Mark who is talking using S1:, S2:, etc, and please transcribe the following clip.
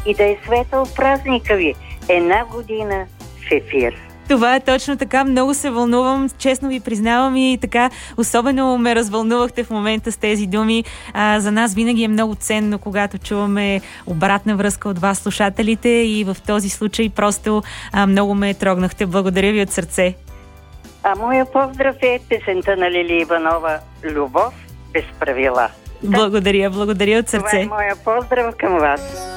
S1: и да е светъл празника ви. Една година в ефир.
S2: Това е точно така. Много се вълнувам, честно ви признавам, и така особено ме развълнувахте в момента с тези думи. За нас винаги е много ценно, когато чуваме обратна връзка от вас, слушателите, и в този случай просто много ме трогнахте. Благодаря ви от сърце.
S1: Моя поздрав е песента на Лили Иванова "Любов без правила".
S2: Благодаря от сърце.
S1: Това е моя поздрав към вас.